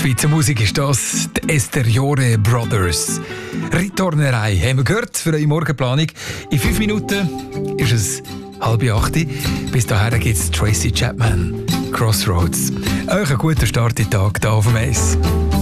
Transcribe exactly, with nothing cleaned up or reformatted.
Schweizer Musik ist das, die Esteriore Brothers. Ritornerei haben wir gehört für eure Morgenplanung. In fünf Minuten ist es halb acht. Bis dahin gibt es Tracy Chapman, Crossroads. Euch einen guten Start in den Tag hier auf dem Eis.